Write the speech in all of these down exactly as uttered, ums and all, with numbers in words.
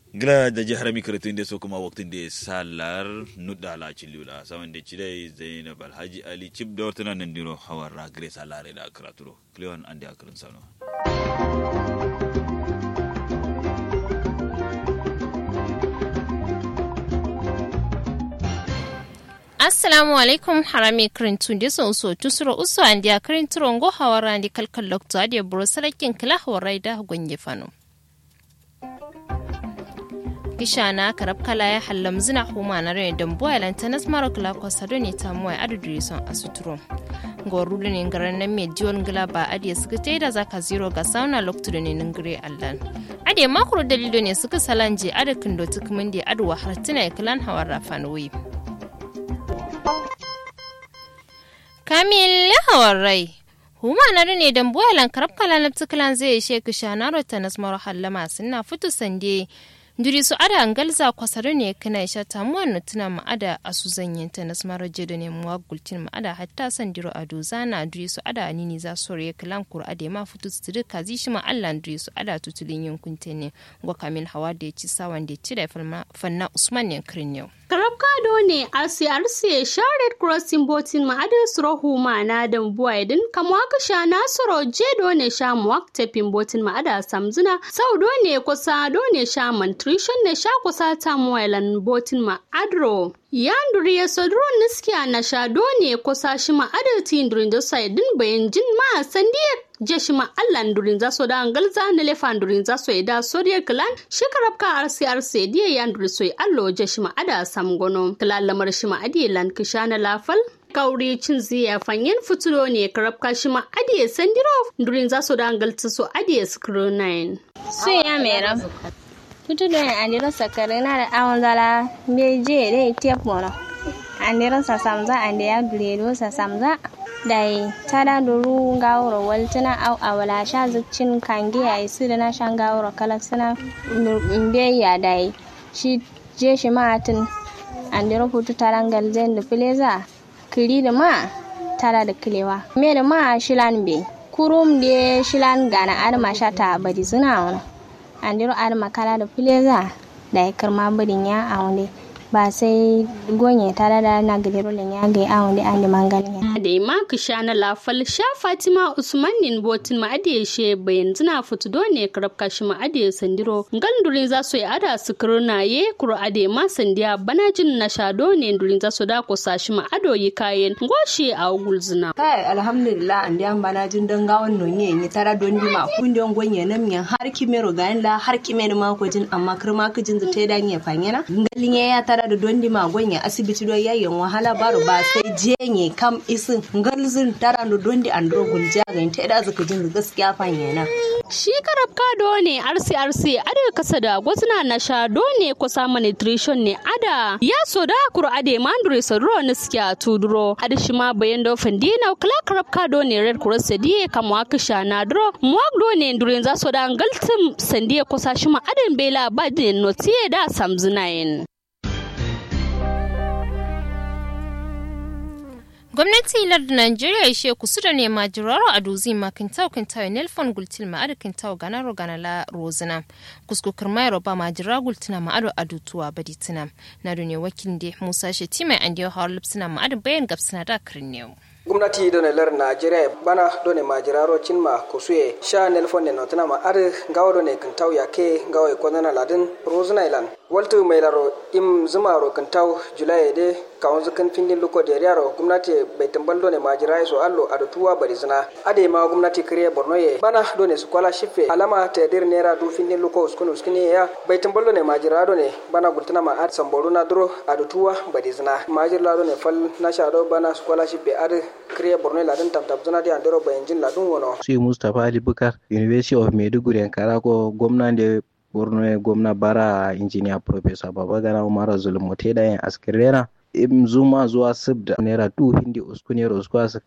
Gila da jihar mikrotin da so kuma waktin da salar nudda la cilula saman da cidai Zainab Alhaji Ali Chip da wata nan diro hawar Grace Alare da akraturo Cleon ande akrin sano Assalamu alaikum harami krintu da so so tusuro uso ande akrin turongo hawar ande kalkal lokto ade bro salakin kala hawar da gonye fano Kishana karab kala ya hallam zina huma na rai don boilan tanas marok la kwasado ne ta muwai aduduri son asuturo. Gorulu ne ngaran nan mai diyon gila ba adiye suka ta da zaka zero ga sauna loktu da ne ningire allan. Adiye makuru dalilo ne suka salanje adakin do tukmin da aduwa har tuna ya kilan hawar rafanwi. Kamil hawar rai. Huma na ne don boilan karab kala na tukulan zai ishe kishana ro tanas maro hallama suna fito sande Nduri su ada angalza kwasaro ne kana isha tamuwa nutuna ma'ada a su zanyenta na smaro jedo ne muwa gultin ma'ada hatta san diro a dozana nduri su ada anini za su riye kalan kura ade ma fitu tsiri kazi shi ma Allah nduri su ada tutulin yankunte ne gwa kamil hawa da ya ci sawan da ya ci da fanna Usman ne kirin yau. Karab kado ne R C R C Shared Crossing Botin ma'adin suro huma na dan buwaidin kamwa ka sha nasoro jedo ne sha muwak tafin botin ma'ada samzuna sau do ne kusa do ne sha nutrition ne sha kusa ta muwailan botin ma'adro. Yanduri ya sodro niskiya na sha do ne kusa shi ma'adatin durin da saidin bayan jin ma sandiya jeshi ma Allah durin za so da angalza na lefan durin za so da sodiya clan shekarab ka R C R C dia yanduri so allo jeshi ma ada samgono kala lamar shi ma adi lan kishana lafal kauri cin ziya fanyen futulo ne karab ka shi ma adi sandiro durin za so da angalta so adi screw nine so ya mera futulo ne andira sakarina da awon zala meje dai tep mono andira sa samza ande ya duredo sa samza dai tada duru gawro waltana au awala sha zuccin kange ai su da na shan gawro kalaksana mbe ya dai shi je shi matin andiro futu tarangal zen da fileza kiri da ma tada da kilewa me da ma shilan be kurum de shilan gana arma shata badi suna wani andiro arma kala da fileza dai karma badin ya awne ba sai gonye tare da na gadero len ya ga awon da an mangalin da ma kishana lafal sha Fatima Usman nin botin ma ade she bayan zina futu do ne karab kashi ma ade sandiro gandurin za su yi ada su kurna ye kuro ade ma sandiya banajin na shado ne durin za su da ko sashi ma ado yi kayen goshi a gulzina kai alhamdulillah an diyan banajin dan gawon nonye ni tara don di ma kun don gonye nan yan har kimero ga la har kimero ma ko jin amma kirma kijin zata da nye fanyana ngalin ya da don di magonya asibiti do yayin wahala baro ba sai jenye kam isin galzin tara do don di andro gulja ga ta da zaka jin gaskiya fanyana shi karab ka do ne R C R C ada kasa da gwazna na sha do ne ko samu nutrition ne ada ya so da kur ade mandure so ro niskiya tuduro ada shi ma bayan do fandina kala karab ka do ne red cross die kamwa kisha na dro muak do ne duren za so da galtum sandiye ko sa shi ma adan bela badin notiye da samzunayin Gwamnati lardin Najeriya ya she kusu da nema jiraro a dozi makintau kintau Nelfon Gultil ma'ada kintau ganaro ganala rozina. Kusku kirmai roba ma jira gultina ma'ado adutuwa baditina. Na duniya wakilin da Musa Shetima an da hawar lipsina ma'ada bayan gabsina da kirniyo. Gwamnati da lar Najeriya bana done majiraro cinma kusuye sha Nelfon ne notana ma ar gawo done kintau yake gawo kwanana ladin rozina ilan. Waltu mai laro im zumaro kintau Julai de kawon zukan findin luko da yaro gwamnati bai tambaldo ne majirai so allo adutuwa barizina ade ma gwamnati kire Borno ye bana done scholarship alama ta dir nera du findin luko uskunu uskuni ya bai tambaldo ne majirado ne bana gultana ma ad samboru na duro adutuwa barizina majirado ne fal na shado bana scholarship ad kire Borno ladin tamtab zuna di andero bayanjin ladun wono sai Mustafa Ali Bukar University of Maiduguri Ankara ko gwamnati Borno gwamna bara engineer professor Babagana Umar Zulmote da yan askirena im zuma zuwa sib da naira du hindi usku naira usku sakana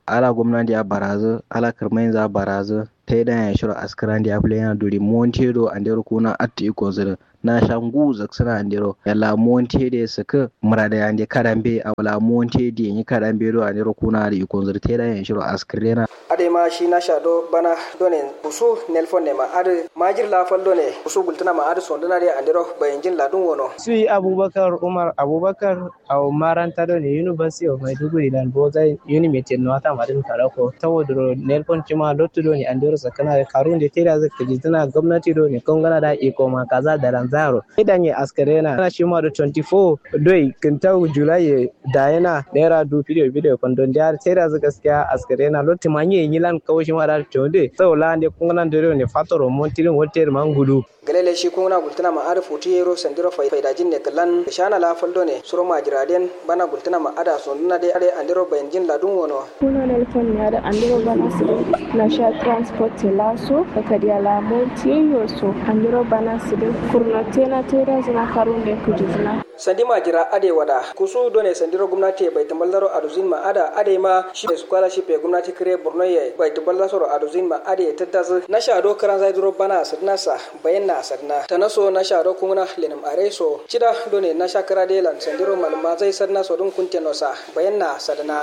ala gwamnati ya barazu ala kirmain za barazu ta yi dan ya shiro askaran da ya fi yana duri montedo an dero kuna atti iko zira na shangu zaksana an dero ya la monte da suka mura da yande karambe a wala monte da yi karambe do an dero kuna da iko zira ta yi dan ya shiro askarena ade ma shi na shado bana done busu nelfon ne ma ade majir la fal done busu gultuna ma ade sonduna de an dero bayanjin ladun wono sui abubakar umar abubakar au maranta done university of maiduguri dan boza unimate no ata madin karako tawodro nelfon chima lotto done an dero sakana karun da tera zaka jitana gwamnati do ne kongana da iko ma kaza da ranzaro idan ya askarena na shi ma da twenty-four doi kintau julai da yana naira du video video kondon da tera zaka gaskiya askarena lotti manye yilan kawoshi ma da tonde sawla ne kongana da ne fatoro montirin hotel mangudu galele shi kungna gultana ma ada futi yero sandiro fayda jinne kallan shana la faldo ne suro ma jiraden bana gultana ma ada sonduna de ade andiro bayanjin ladun wono kuno nelfon ne ada andiro bana sido na sha transport laso kakadia la monti yoso andiro bana sido kurno tena tera zina karunde kujizna sandi ma jira ade wada kusu done sandiro gumnati bai tamballaro aduzin ma ada ade ma shi scholarship e gumnati kire borno ye bai tamballaro aduzin ma ade tattaz na sha do karan zai duro bana sadnasa bayanna sadna tanaso na sharo kuna lenum areso cida done na shakara de lan sandiro malma zai sadna so dun kunteno sa bayanna sadna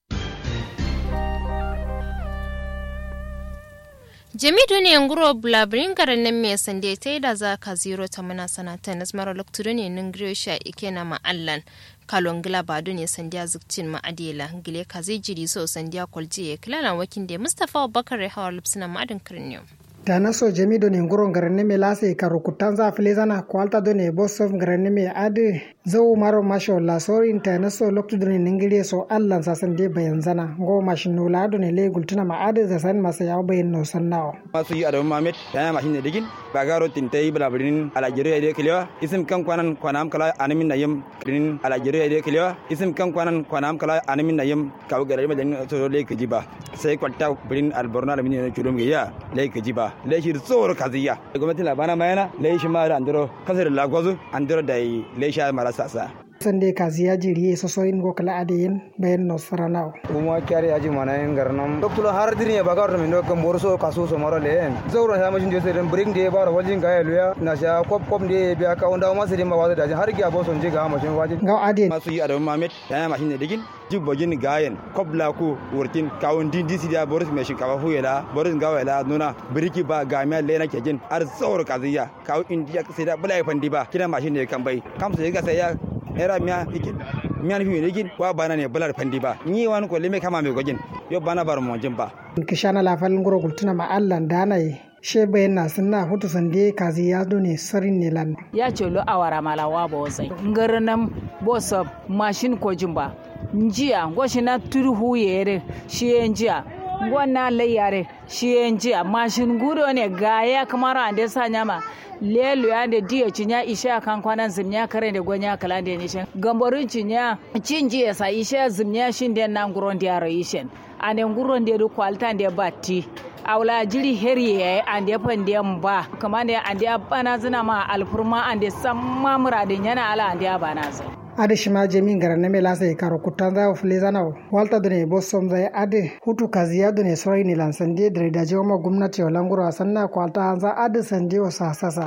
jami done nguro blabrin garan me sande tai da za ka zero ta muna sanata nasmara loktu ne ningriyo sha ikena ma allan kalongila bado ne sandiya zukcin ma adela gile ka zai jiri so sandiya kwalji klana wakin de mustafa bakar hawar lipsina madin kirniyo dana so jami do ne nguron garne me lase ka rukutanza filezana kwalta do ne boss of garne me ade zo maro masho la so interna so loktu do ne ngire so allan sa sande bayanzana go mashin no la do ne le gultuna ma ade za san masa ya bayan no sannawo masu yi adamu mamet yana mashin ne digin bagaro tintai blabrin alajere de kliwa isim kan kwanan kwanam kala anamin nayim din alajere de kliwa isim kan kwanan kwanam kala anamin nayim kaw gare me den so le kijiba sai kwalta brin alborna da min ne chudum ya le kijiba leishi tsoro kaziya gwamnatin labana mayana leishi ma da andro kasar lagwazo andro da leisha marasa sa sande kaziya jiri so so in go kala adeyen bayan no saranao kuma kyari aji mana en garnam doktulo har dirni bagar min do kam borso kasu so maro len zawro ha majin de den bring de bar wajin ga luya na sha kop kop de biya ka onda ma sidi ma wada da har gi abo son je ga mashin wajin ga aden masu yi adamu mamet yana mashin ne digin jibbo gin gayen kobla ku wurtin kawun din disi da boris mai shinkafa huyela boris gawela nuna biriki ba ga mai lena kejin ar zawro kaziya kawu indiya sai da bulai fandi ba kina mashin ne kan bai kamsa ga sai ya era miya ikin miya ni fi igin wa bana ne bular fandi ba ni wani ko leme kama mai gojin yo bana bar mo jin ba kishana la falin goro gultuna ma allan danai she bayan na sunna hutu sande kazi ya do ne sarin ne lan ya ce lo awara malawa ba wasai ngaranam boso machine ko jin ba njiya goshi na turhu yere shi njiya gonna layare shi njiya machine gudo ne gaya kamar ande sa nyama lelu ya da diya cinya isha kan kwanan zimnya kare da gonya kala da nishan gambarin cinya cinji ya sa isha zimnya shin da nan guron da rayishin ane guron da kwalta da batti awla jiri heriye ande pande mba kamande ande bana zina ma alfurma ande samma muradin yana ala ande bana zai ade shima jemi garane me lasa e karo kutanza oflezana walta done bosom zai ade hutu kaziya done soyi ni lansande dare da joma gwamnati walanguro asanna kwalta hanza ade sande wasa sasa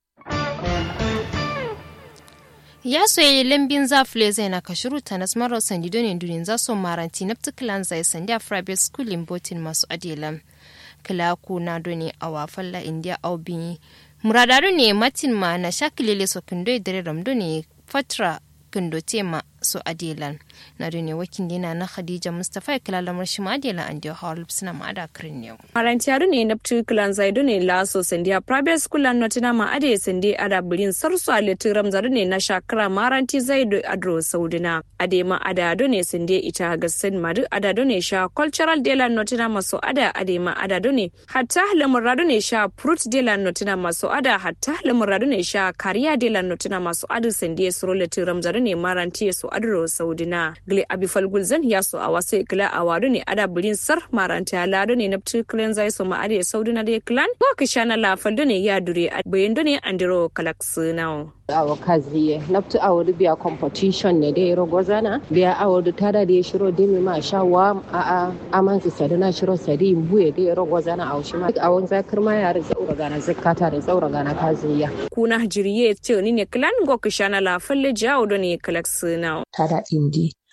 ya soye lambin za fleze na kashiru ta nasmaro sandi done dunin za so maranti naptiklan zai sandi a private school in botin masu adelam kilaku na done a wafalla india aubin muradaru ne matin ma na shakilele sokindo dare ramdo ne fatra kindo tema so adelan na dune wakin dina na Khadija Mustafa kilalamar shi ma adelan an dio hall suna ma ada kirin yau maranti adu ne naptu kilan zaidu ne laso sandia private school an notina ma ade sandi ada burin sarsu ale tiram zaru ne na shakra maranti zaidu adro saudina ade ma ada adu ne sandi ita gassen madu ada adu ne sha cultural dela notina ma so ada ade ma ada adu ne hatta lamuradu ne sha fruit dela notina ma so ada hatta lamuradu ne sha kariya dela notina ma so adu sandi suro le tiram zaru ne maranti so adro saudina gle abifal gulzan ya so awase kila awadu ne ada burin sar maranti alado ne naptu klen zai so ma ade saudina de klan ko kishana la faldo ne ya dure bayan do ne andiro kalaksinawo awo kaziye naftu awo biya competition ne da yaro gozana biya awo tada da shiro dimi ma shawa a a aman su sadana shiro sadi buye da yaro gozana awo shi ma awon zakar ma yar zaura gana zakata da zaura gana kaziya kuna jiriye ce ni ne clan go kishana la falle jawo do ne kalaksina tada indi